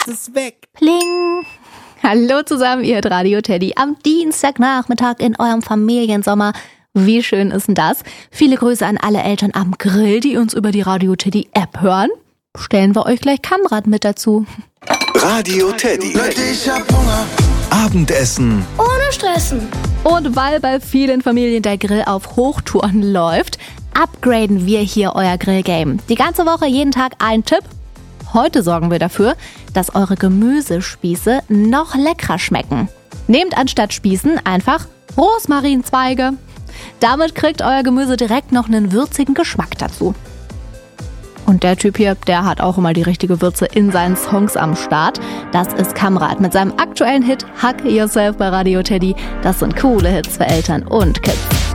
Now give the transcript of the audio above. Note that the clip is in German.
ist weg. Pling! Hallo zusammen, ihr hört Radio Teddy am Dienstagnachmittag in eurem Familiensommer. Wie schön ist denn das? Viele Grüße an alle Eltern am Grill, die uns über die Radio Teddy App hören. Stellen wir euch gleich Kamrat mit dazu. Radio Teddy. Ich hab Hunger. Abendessen. Ohne Stressen. Und weil bei vielen Familien der Grill auf Hochtouren läuft, upgraden wir hier euer Grillgame. Die ganze Woche, jeden Tag ein Tipp. Heute sorgen wir dafür, dass eure Gemüsespieße noch leckerer schmecken. Nehmt anstatt Spießen einfach Rosmarinzweige. Damit kriegt euer Gemüse direkt noch einen würzigen Geschmack dazu. Und der Typ hier, der hat auch immer die richtige Würze in seinen Songs am Start. Das ist Kamrat mit seinem aktuellen Hit Hug Yourself bei Radio Teddy. Das sind coole Hits für Eltern und Kids.